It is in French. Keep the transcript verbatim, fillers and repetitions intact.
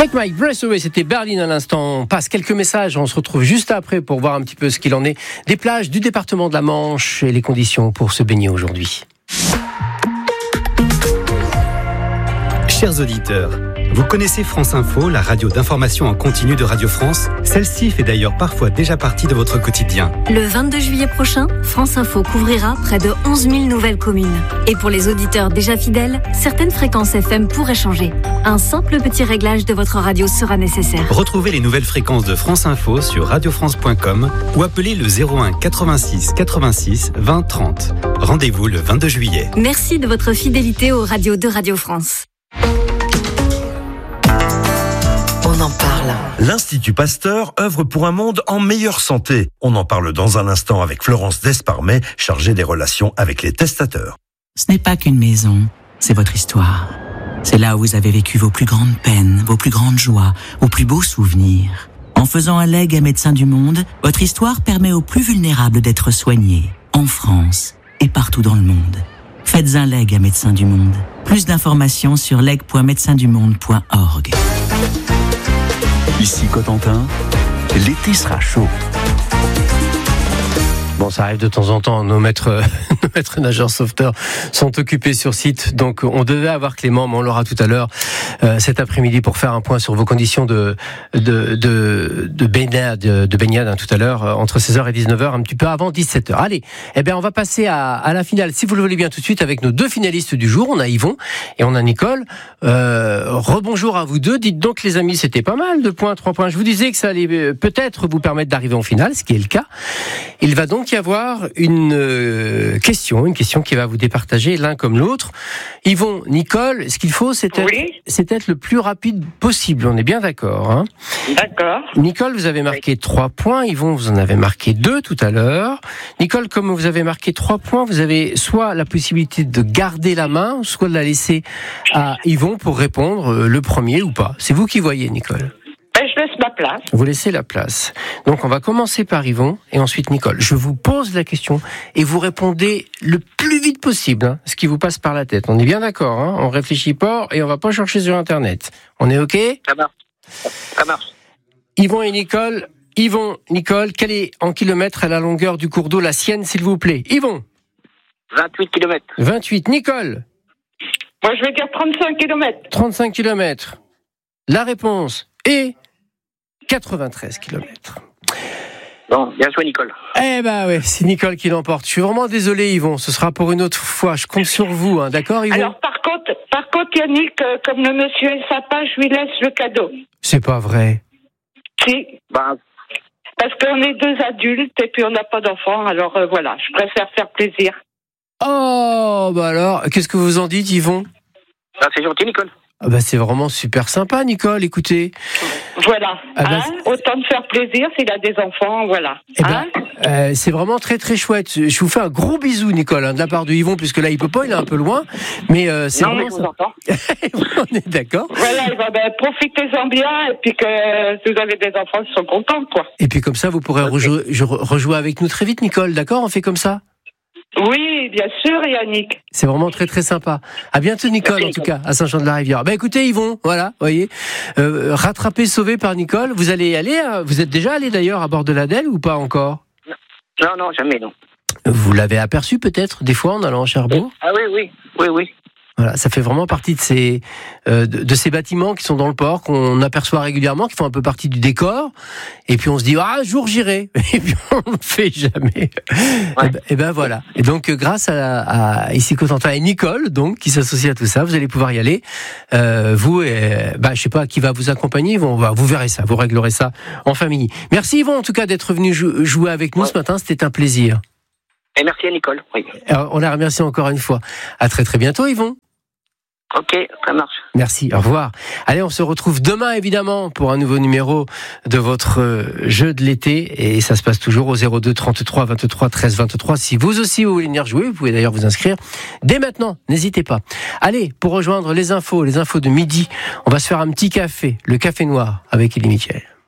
Take My Breath Away, c'était Berlin à l'instant. On passe quelques messages, on se retrouve juste après pour voir un petit peu ce qu'il en est des plages du département de la Manche et les conditions pour se baigner aujourd'hui. Chers auditeurs, vous connaissez France Info, la radio d'information en continu de Radio France? Celle-ci fait d'ailleurs parfois déjà partie de votre quotidien. Le vingt-deux juillet prochain, France Info couvrira près de onze mille nouvelles communes. Et pour les auditeurs déjà fidèles, certaines fréquences F M pourraient changer. Un simple petit réglage de votre radio sera nécessaire. Retrouvez les nouvelles fréquences de France Info sur radio france point com ou appelez le zéro un quatre-vingt-six quatre-vingt-six vingt trente. Rendez-vous le vingt-deux juillet. Merci de votre fidélité aux radios de Radio France. On en parle. L'Institut Pasteur œuvre pour un monde en meilleure santé. On en parle dans un instant avec Florence Desparmet, chargée des relations avec les testateurs. Ce n'est pas qu'une maison, c'est votre histoire. C'est là où vous avez vécu vos plus grandes peines, vos plus grandes joies, vos plus beaux souvenirs. En faisant un legs à Médecins du Monde, votre histoire permet aux plus vulnérables d'être soignés, en France et partout dans le monde. Faites un leg à Médecins du Monde. Plus d'informations sur leg point médecins du monde point org. Ici Cotentin, l'été sera chaud. Bon, ça arrive de temps en temps, nos maîtres, nos maîtres nageurs sauveteurs sont occupés sur site, donc on devait avoir Clément, mais on l'aura tout à l'heure euh, cet après-midi pour faire un point sur vos conditions de de de, de baignade, de baignade hein, tout à l'heure euh, entre seize heures et dix-neuf heures, un petit peu avant dix-sept heures. Allez, eh bien on va passer à, à la finale, si vous le voulez bien tout de suite, avec nos deux finalistes du jour. On a Yvon et on a Nicole. Euh, rebonjour à vous deux. Dites donc les amis, c'était pas mal, deux points, trois points. Je vous disais que ça allait peut-être vous permettre d'arriver en finale, ce qui est le cas. Il va donc y avoir une euh, question, une question qui va vous départager l'un comme l'autre. Yvon, Nicole, ce qu'il faut, c'est être, oui. c'est être le plus rapide possible. On est bien d'accord, hein ? D'accord. Nicole, vous avez marqué trois points. Yvon, vous en avez marqué deux tout à l'heure. Nicole, comme vous avez marqué trois points, vous avez soit la possibilité de garder la main, soit de la laisser à Yvon pour répondre le premier ou pas. C'est vous qui voyez, Nicole. Je laisse ma place. Vous laissez la place. Donc on va commencer par Yvon et ensuite Nicole. Je vous pose la question et vous répondez le plus vite possible, hein, ce qui vous passe par la tête. On est bien d'accord, hein ? On réfléchit pas et on va pas chercher sur Internet. On est OK ? Ça marche. Ça marche. Yvon et Nicole. Yvon, Nicole, quelle est en kilomètres à la longueur du cours d'eau la sienne, s'il vous plaît ? Yvon ? vingt-huit kilomètres. vingt-huit. Nicole ? Moi, je vais dire trente-cinq kilomètres. trente-cinq kilomètres. La réponse est quatre-vingt-treize kilomètres. Bon, bien joué, Nicole. Eh ben ouais, c'est Nicole qui l'emporte. Je suis vraiment désolé, Yvon. Ce sera pour une autre fois. Je compte sur vous, hein. D'accord, Yvon ? Alors, par contre, par contre, Yannick, euh, comme le monsieur est sympa, je lui laisse le cadeau. C'est pas vrai. Si. Bah, parce qu'on est deux adultes et puis on n'a pas d'enfants. Alors euh, voilà, je préfère faire plaisir. Oh, bah alors, qu'est-ce que vous en dites, Yvon ? Bah, c'est gentil, Nicole. Ah bah c'est vraiment super sympa, Nicole, écoutez. Voilà, ah bah, hein, autant de faire plaisir s'il a des enfants, voilà. Eh hein ben, euh, c'est vraiment très très chouette. Je vous fais un gros bisou, Nicole, hein, de la part de Yvon, puisque là il peut pas, il est un peu loin, mais euh, c'est non, vraiment mais je vous entends. On est d'accord. Voilà, ben, profitez-en bien, et puis que si vous avez des enfants, ils sont contents, quoi. Et puis comme ça, vous pourrez okay. rejouer, rejouer avec nous très vite, Nicole, d'accord ? On fait comme ça ? Oui, bien sûr, Yannick. C'est vraiment très très sympa. À bientôt, Nicole, en tout cas, à Saint-Jean-de-la-Rivière. Ben écoutez, Yvon, voilà, voyez, euh, rattrapé, sauvé par Nicole. Vous allez y aller, hein, vous êtes déjà allé d'ailleurs à bord de l'Adèle ou pas encore ? Non, non, jamais, non. Vous l'avez aperçu peut-être, des fois, en allant à Cherbourg ? Ah oui, oui, oui, oui. Voilà, ça fait vraiment partie de ces, euh, de, de ces bâtiments qui sont dans le port, qu'on aperçoit régulièrement, qui font un peu partie du décor. Et puis on se dit, ah, un jour j'irai. Et puis on ne le fait jamais. Ouais. Et, ben, et ben voilà. Et donc, grâce à, à ici Cotentin et Nicole, donc, qui s'associe à tout ça, vous allez pouvoir y aller. Euh, vous, et, bah, je sais pas qui va vous accompagner. Vous, vous verrez ça, vous réglerez ça en famille. Merci Yvon, en tout cas, d'être venu jou- jouer avec nous ouais. ce matin. C'était un plaisir. Et merci à Nicole. Oui. Alors, on la remercie encore une fois. À très très bientôt, Yvon. Ok, ça marche. Merci, au revoir. Allez, on se retrouve demain, évidemment, pour un nouveau numéro de votre jeu de l'été. Et ça se passe toujours au zéro deux trente-trois vingt-trois treize vingt-trois. Si vous aussi, vous voulez venir jouer, vous pouvez d'ailleurs vous inscrire dès maintenant. N'hésitez pas. Allez, pour rejoindre les infos, les infos de midi, on va se faire un petit café, le Café Noir, avec Elie Michel.